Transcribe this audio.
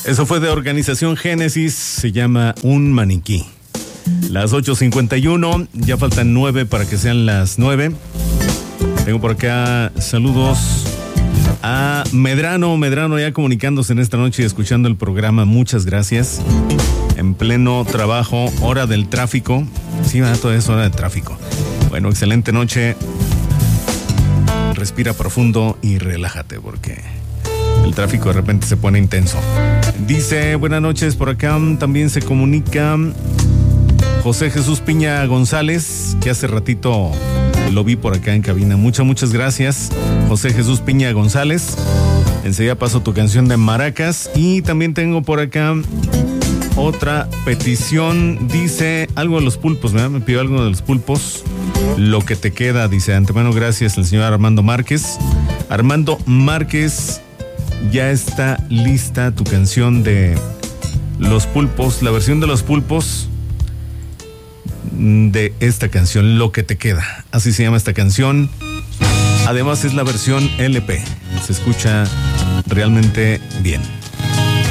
Eso fue de Organización Génesis, se llama Un Maniquí. Las 8:51, ya faltan 9 para que sean las 9. Tengo por acá saludos a Medrano ya comunicándose en esta noche y escuchando el programa. Muchas gracias. En pleno trabajo, hora del tráfico. Sí, todo es hora del tráfico. Bueno, excelente noche. Respira profundo y relájate porque el tráfico de repente se pone intenso. Dice, buenas noches, por acá también se comunica José Jesús Piña González, que hace ratito lo vi por acá en cabina. Muchas gracias, José Jesús Piña González. Enseguida paso tu canción de Maracas. Y también tengo por acá otra petición. Dice algo de los pulpos, ¿verdad? Me pidió algo de los pulpos. Lo que te queda, dice. Antemano, gracias, el señor Armando Márquez. Armando Márquez, ya está lista tu canción de Los Pulpos, la versión de Los Pulpos de esta canción, Lo que te queda. Así se llama esta canción. Además es la versión LP. Se escucha realmente bien.